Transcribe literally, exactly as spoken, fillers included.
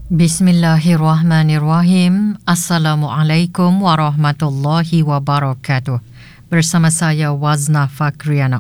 Bismillahirrahmanirrahim. Assalamualaikum warahmatullahi wabarakatuh. Bersama saya Wazna Fakriana